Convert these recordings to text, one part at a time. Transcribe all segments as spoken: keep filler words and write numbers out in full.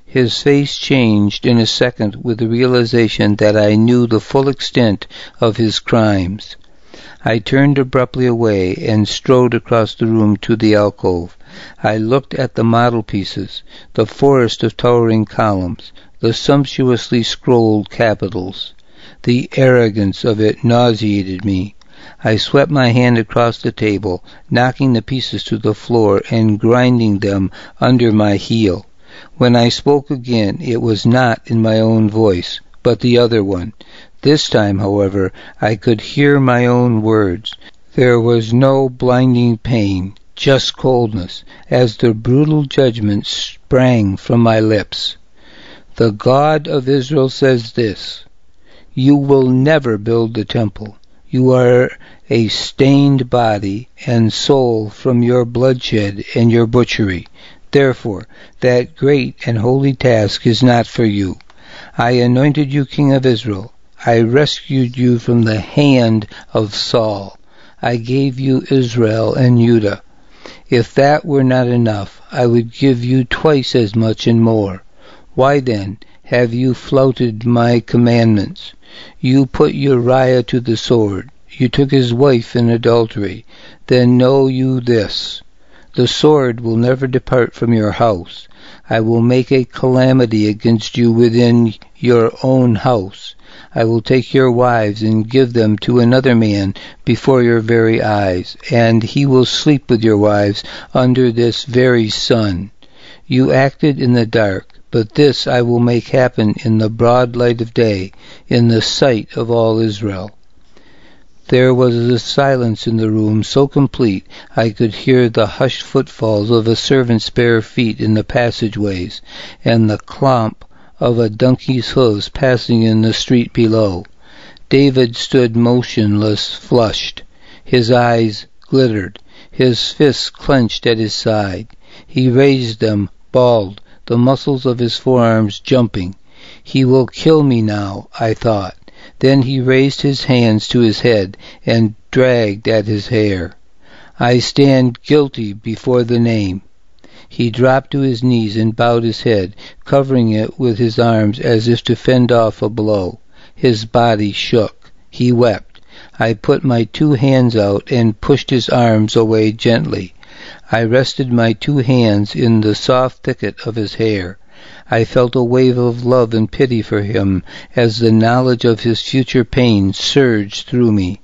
His face changed in a second with the realization that I knew the full extent of his crimes. I turned abruptly away and strode across the room to the alcove. I looked at the model pieces, the forest of towering columns, the sumptuously scrolled capitals. The arrogance of it nauseated me. I swept my hand across the table, knocking the pieces to the floor and grinding them under my heel. When I spoke again, it was not in my own voice, but the other one. This time, however, I could hear my own words. There was no blinding pain, just coldness, as the brutal judgment sprang from my lips. The God of Israel says this: You will never build the temple. You are a stained body and soul from your bloodshed and your butchery. Therefore, that great and holy task is not for you. I anointed you king of Israel. I rescued you from the hand of Saul. I gave you Israel and Judah. If that were not enough, I would give you twice as much and more. Why then have you flouted my commandments? You put Uriah to the sword. You took his wife in adultery. Then know you this: the sword will never depart from your house. I will make a calamity against you within your own house. I will take your wives and give them to another man before your very eyes, and he will sleep with your wives under this very sun. You acted in the dark, but this I will make happen in the broad light of day, in the sight of all Israel. There was a silence in the room so complete I could hear the hushed footfalls of a servant's bare feet in the passageways, and the clomp of a donkey's hoofs passing in the street below. David stood motionless, flushed. His eyes glittered, his fists clenched at his side. He raised them, balled, the muscles of his forearms jumping. He will kill me now, I thought. Then he raised his hands to his head and dragged at his hair. I stand guilty before the name. He dropped to his knees and bowed his head, covering it with his arms as if to fend off a blow. His body shook. He wept. I put my two hands out and pushed his arms away gently. I rested my two hands in the soft thicket of his hair. I felt a wave of love and pity for him as the knowledge of his future pain surged through me.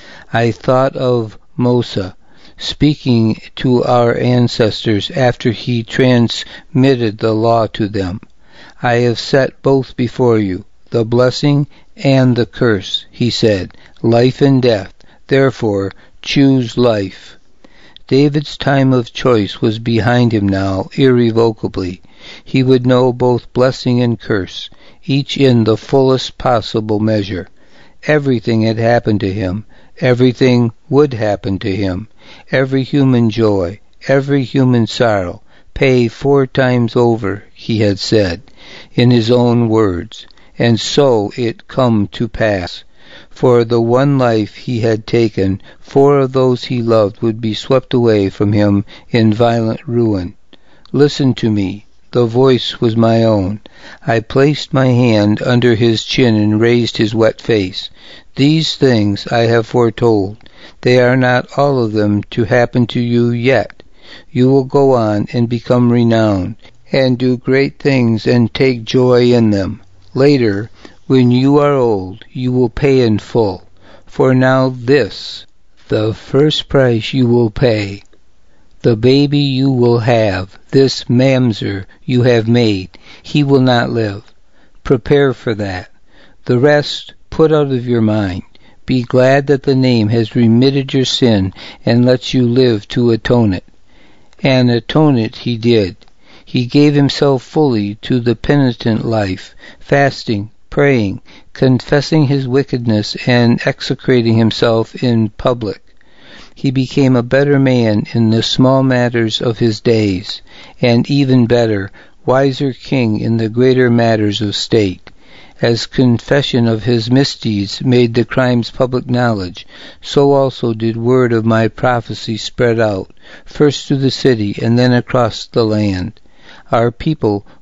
I thought of Moses, speaking to our ancestors after he transmitted the law to them. I have set both before you, the blessing and the curse, he said, life and death. Therefore, choose life. David's time of choice was behind him now, irrevocably. He would know both blessing and curse, each in the fullest possible measure. Everything had happened to him. Everything would happen to him. Every human joy, every human sorrow, pay four times over, he had said, in his own words. And so it come to pass. For the one life he had taken, four of those he loved would be swept away from him in violent ruin. Listen to me. The voice was my own. I placed my hand under his chin and raised his wet face. These things I have foretold. They are not all of them to happen to you yet. You will go on and become renowned, and do great things and take joy in them. Later, when you are old, you will pay in full. For now this, the first price you will pay. The baby you will have, this mamzer you have made, he will not live. Prepare for that. The rest put out of your mind. Be glad that the name has remitted your sin and lets you live to atone it. And atone it he did. He gave himself fully to the penitent life, fasting, praying, confessing his wickedness, and execrating himself in public. He became a better man in the small matters of his days, and even better, wiser king in the greater matters of state. As confession of his misdeeds made the crimes public knowledge, so also did word of my prophecy spread out, first through the city and then across the land. Our people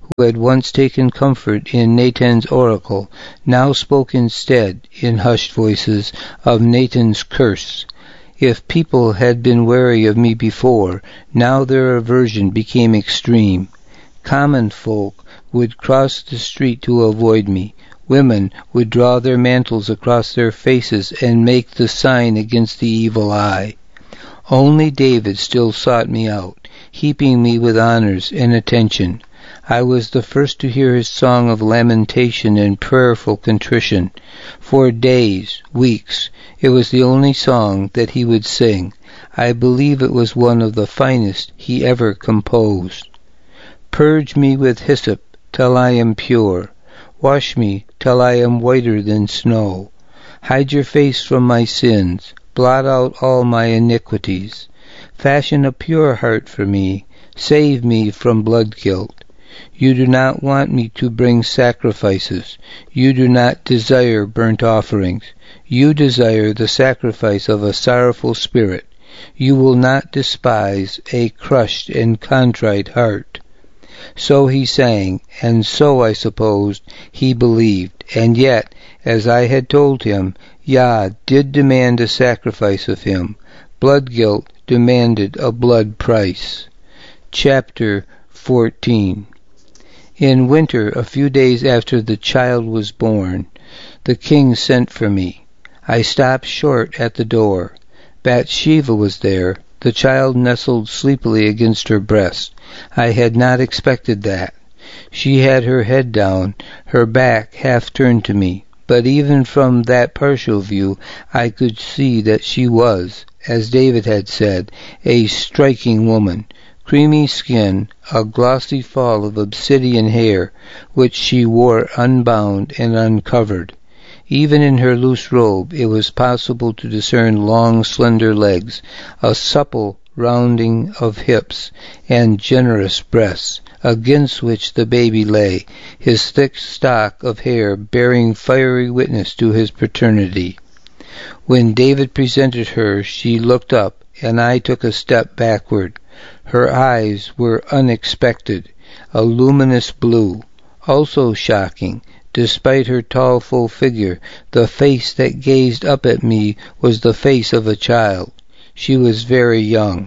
who had once taken comfort in Nathan's oracle, now spoke instead, in hushed voices, of Nathan's curse. If people had been wary of me before, now their aversion became extreme. Common folk would cross the street to avoid me. Women would draw their mantles across their faces and make the sign against the evil eye. Only David still sought me out, heaping me with honors and attention. I was the first to hear his song of lamentation and prayerful contrition. For days, weeks, it was the only song that he would sing. I believe it was one of the finest he ever composed. Purge me with hyssop till I am pure. Wash me till I am whiter than snow. Hide your face from my sins. Blot out all my iniquities. Fashion a pure heart for me. Save me from blood guilt. You do not want me to bring sacrifices. You do not desire burnt offerings. You desire the sacrifice of a sorrowful spirit. You will not despise a crushed and contrite heart. So he sang, and so, I supposed, he believed, and yet, as I had told him, Yah did demand a sacrifice of him. Blood guilt demanded a blood price. Chapter fourteen. In winter, a few days after the child was born, the king sent for me. I stopped short at the door. Bathsheba was there. The child nestled sleepily against her breast. I had not expected that. She had her head down, her back half turned to me, but even from that partial view I could see that she was, as David had said, a striking woman. Creamy skin, a glossy fall of obsidian hair, which she wore unbound and uncovered. Even in her loose robe it was possible to discern long, slender legs, a supple rounding of hips, and generous breasts, against which the baby lay, his thick stock of hair bearing fiery witness to his paternity. When David presented her, she looked up, and I took a step backward. Her eyes were unexpected, a luminous blue, also shocking. Despite her tall, full figure, the face that gazed up at me was the face of a child. She was very young.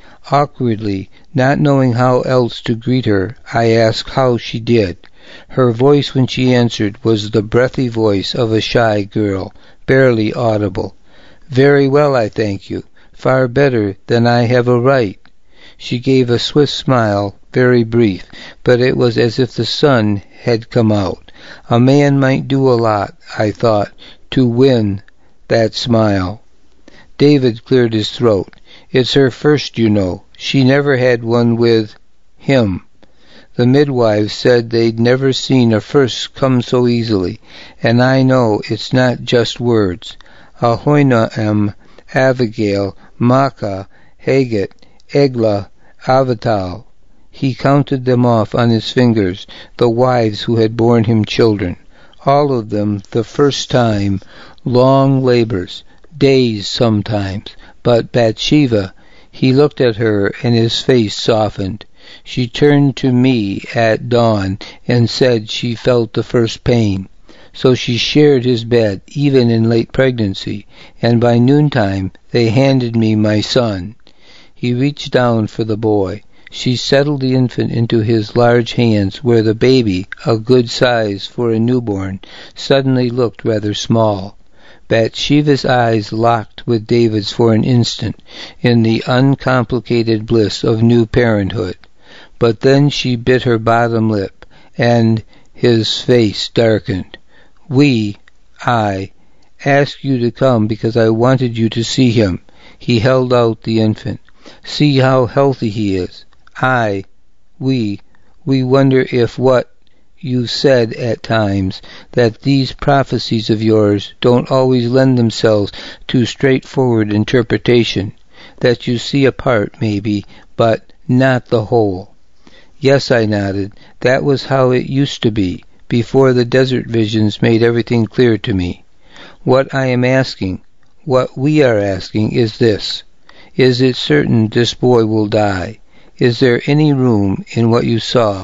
Awkwardly, not knowing how else to greet her, I asked how she did. Her voice when she answered was the breathy voice of a shy girl, barely audible. Very well, I thank you. Far better than I have a right. She gave a swift smile, very brief, but it was as if the sun had come out. A man might do a lot, I thought, to win that smile. David cleared his throat. It's her first, you know. She never had one with him. The midwives said they'd never seen a first come so easily, and I know it's not just words. Ahoinoam, Abigail, Maacah, Haggit, Eglah, Avital. He counted them off on his fingers, the wives who had borne him children. All of them, the first time, long labors, days sometimes. But Bathsheba, he looked at her, and his face softened. She turned to me at dawn and said she felt the first pain. So she shared his bed, even in late pregnancy, and by noontime they handed me my son. He reached down for the boy. She settled the infant into his large hands, where the baby, a good size for a newborn, suddenly looked rather small. Bathsheba's eyes locked with David's for an instant, in the uncomplicated bliss of new parenthood. But then she bit her bottom lip, and his face darkened. We, I, asked you to come because I wanted you to see him. He held out the infant. See how healthy he is. I, we, we wonder if what you said at times, that these prophecies of yours don't always lend themselves to straightforward interpretation, that you see a part, maybe, but not the whole. Yes, I nodded. That was how it used to be, before the desert visions made everything clear to me. What I am asking, what we are asking, is this. Is it certain this boy will die? Is there any room in what you saw,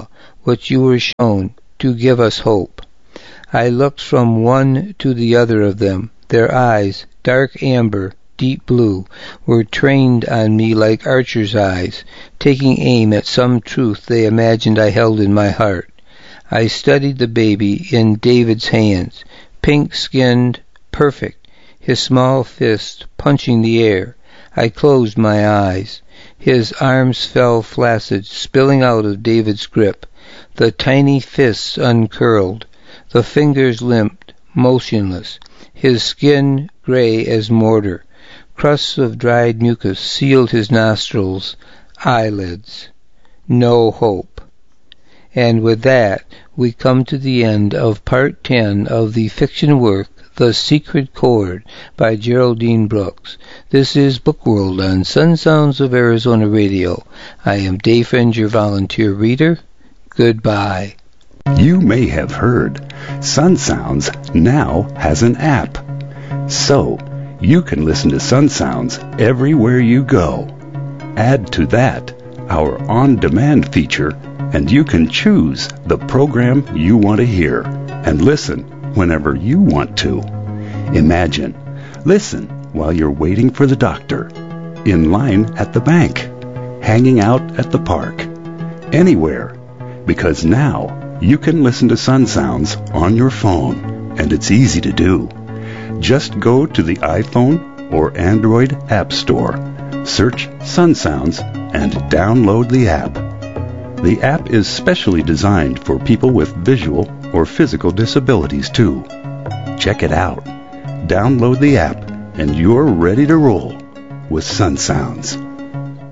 what you were shown, to give us hope. I looked from one to the other of them. Their eyes, dark amber, deep blue, were trained on me like archers' eyes, taking aim at some truth they imagined I held in my heart. I studied the baby in David's hands, pink-skinned, perfect, his small fist punching the air. I closed my eyes. His arms fell flaccid, spilling out of David's grip. The tiny fists uncurled. The fingers limped, motionless. His skin gray as mortar. Crusts of dried mucus sealed his nostrils, eyelids. No hope. And with that, we come to the end of Part ten of the fiction work The Secret Chord by Geraldine Brooks. This is Bookworld on Sun Sounds of Arizona Radio. I am Dave Friend, your volunteer reader. Goodbye. You may have heard Sun Sounds now has an app. So, you can listen to Sun Sounds everywhere you go. Add to that our on-demand feature, and you can choose the program you want to hear and listen whenever you want to. Imagine, listen while you're waiting for the doctor, in line at the bank, hanging out at the park, anywhere, because now you can listen to Sun Sounds on your phone, and it's easy to do. Just go to the iPhone or Android App Store, search Sun Sounds, and download the app. The app is specially designed for people with visual or physical disabilities, too. Check it out. Download the app, and you're ready to roll with Sun Sounds.